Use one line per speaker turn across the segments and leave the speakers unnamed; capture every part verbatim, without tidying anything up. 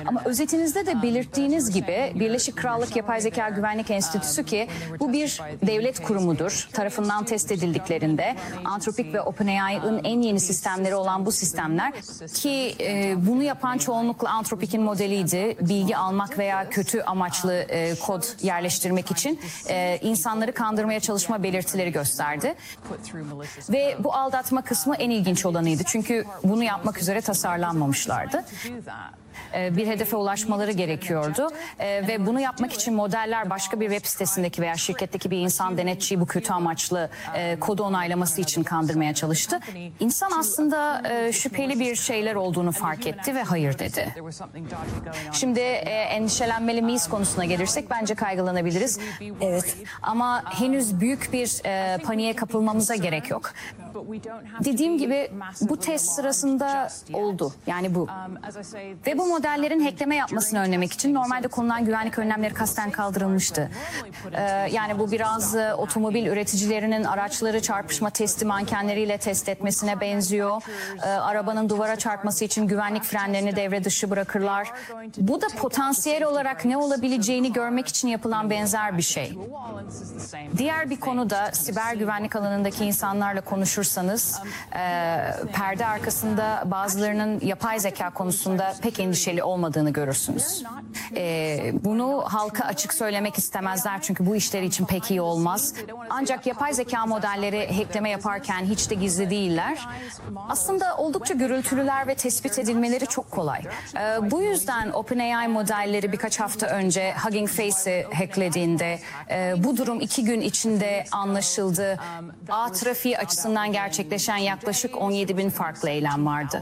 Ama özetinizde de belirttiğiniz gibi Birleşik Krallık Yapay Zeka Güvenlik Enstitüsü, ki bu bir devlet kurumudur, tarafından test edildiklerinde Anthropic ve OpenAI'ın en yeni sistemleri olan bu sistemler, ki e, bunu yapan çoğunlukla Anthropic'in modeliydi, bilgi almak veya kötü amaçlı e, kod yerleştirmek için e, insanları kandırmaya çalışma belirtileri gösterdi. Ve bu aldatma kısmı en ilginç olanıydı, çünkü bunu yapmak üzere tasarlanmamışlardı. Bir hedefe ulaşmaları gerekiyordu ve bunu yapmak için modeller başka bir web sitesindeki veya şirketteki bir insan denetçiyi bu kötü amaçlı kodu onaylaması için kandırmaya çalıştı. İnsan aslında şüpheli bir şeyler olduğunu fark etti ve hayır dedi. Şimdi endişelenmeli miyiz konusuna gelirsek bence kaygılanabiliriz.
Evet.
Ama henüz büyük bir paniğe kapılmamıza gerek yok. Dediğim gibi bu test sırasında oldu. Yani bu. Ve bu modellerin hackleme yapmasını önlemek için normalde konulan güvenlik önlemleri kasten kaldırılmıştı. Ee, yani bu biraz e, otomobil üreticilerinin araçları çarpışma testi mankenleriyle test etmesine benziyor. Ee, arabanın duvara çarpması için güvenlik frenlerini devre dışı bırakırlar. Bu da potansiyel olarak ne olabileceğini görmek için yapılan benzer bir şey. Diğer bir konu da siber güvenlik alanındaki insanlarla konuşursanız e, perde arkasında bazılarının yapay zeka konusunda pek endişeli olmadığını görürsünüz. Ee, bunu halka açık söylemek istemezler, çünkü bu işleri için pek iyi olmaz. Ancak yapay zeka modelleri hackleme yaparken hiç de gizli değiller. Aslında oldukça gürültülüler ve tespit edilmeleri çok kolay. Ee, bu yüzden OpenAI modelleri birkaç hafta önce Hugging Face'i hacklediğinde e, bu durum iki gün içinde anlaşıldı. Ağ trafiği açısından gerçekleşen yaklaşık on yedi bin farklı eylem vardı.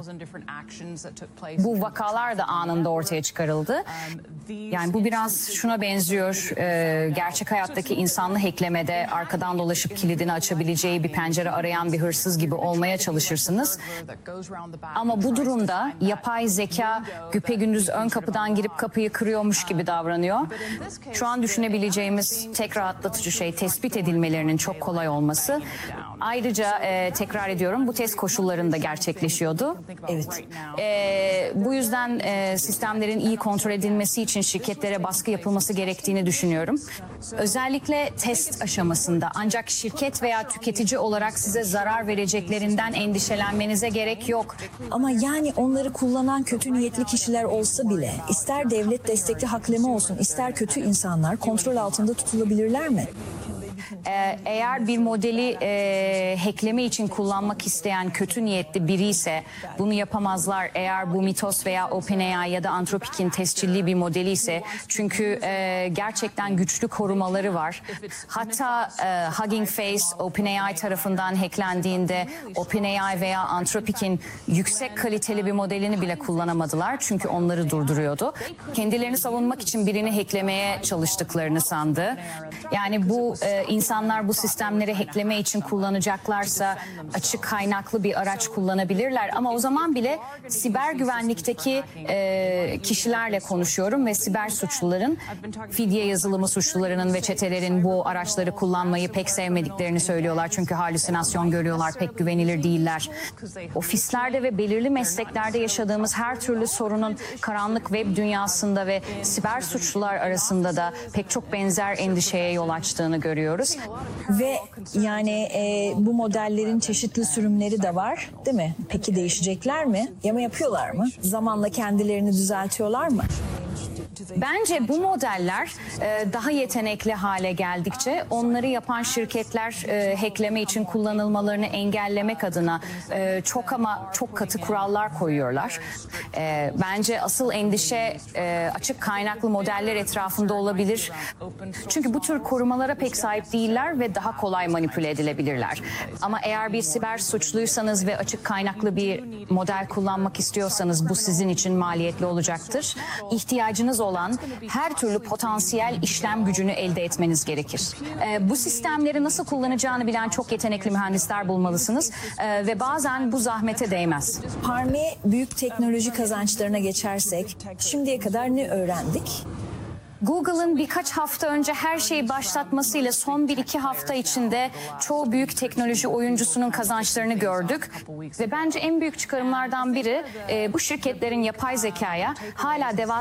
Bu vakalar da anında ortaya çıkarıldı. Yani bu biraz şuna benziyor. E, gerçek hayattaki insanlı hacklemede arkadan dolaşıp kilidini açabileceği bir pencere arayan bir hırsız gibi olmaya çalışırsınız. Ama bu durumda yapay zeka güpegündüz ön kapıdan girip kapıyı kırıyormuş gibi davranıyor. Şu an düşünebileceğimiz tek rahatlatıcı şey tespit edilmelerinin çok kolay olması. Ayrıca e, tekrar ediyorum, bu test koşullarında gerçekleşiyordu.
Evet.
E, bu yüzden e, sistemlerin iyi kontrol edilmesi için şirketlere baskı yapılması gerektiğini düşünüyorum. Özellikle test aşamasında. Ancak şirket veya tüketici olarak size zarar vereceklerinden endişelenmenize gerek yok.
Ama yani onları kullanan kötü niyetli kişiler olsa bile, ister devlet destekli hackleme olsun, ister kötü insanlar kontrol altında tutulabilirler mi?
Ee, eğer bir modeli e, hackleme için kullanmak isteyen kötü niyetli biri ise bunu yapamazlar. Eğer bu Mythos veya OpenAI ya da Anthropic'in tescilli bir modeli ise, çünkü e, gerçekten güçlü korumaları var. Hatta e, Hugging Face OpenAI tarafından hacklendiğinde OpenAI veya Anthropic'in yüksek kaliteli bir modelini bile kullanamadılar, çünkü onları durduruyordu. Kendilerini savunmak için birini hacklemeye çalıştıklarını sandı. Yani bu e, İnsanlar bu sistemleri hackleme için kullanacaklarsa açık kaynaklı bir araç kullanabilirler. Ama o zaman bile siber güvenlikteki e, kişilerle konuşuyorum ve siber suçluların, fidye yazılımı suçlularının ve çetelerin bu araçları kullanmayı pek sevmediklerini söylüyorlar. Çünkü halüsinasyon görüyorlar, pek güvenilir değiller. Ofislerde ve belirli mesleklerde yaşadığımız her türlü sorunun karanlık web dünyasında ve siber suçlular arasında da pek çok benzer endişeye yol açtığını görüyoruz.
Ve yani e, bu modellerin çeşitli sürümleri de var, değil mi? Peki değişecekler mi? Ya mı yapıyorlar mı? Zamanla kendilerini düzeltiyorlar mı?
Bence bu modeller e, daha yetenekli hale geldikçe onları yapan şirketler e, hackleme için kullanılmalarını engellemek adına e, çok ama çok katı kurallar koyuyorlar. E, bence asıl endişe e, açık kaynaklı modeller etrafında olabilir. Çünkü bu tür korumalara pek sahip değiller ve daha kolay manipüle edilebilirler. Ama eğer bir siber suçluysanız ve açık kaynaklı bir model kullanmak istiyorsanız bu sizin için maliyetli olacaktır. İhtiyacınız olan her türlü potansiyel işlem gücünü elde etmeniz gerekir. Ee, bu sistemleri nasıl kullanacağını bilen çok yetenekli mühendisler bulmalısınız ee, ve bazen bu zahmete değmez.
Parmi büyük teknoloji kazançlarına geçersek, şimdiye kadar ne öğrendik?
Google'ın birkaç hafta önce her şeyi başlatmasıyla son bir iki hafta içinde çoğu büyük teknoloji oyuncusunun kazançlarını gördük. Ve bence en büyük çıkarımlardan biri e, bu şirketlerin yapay zekaya hala devasa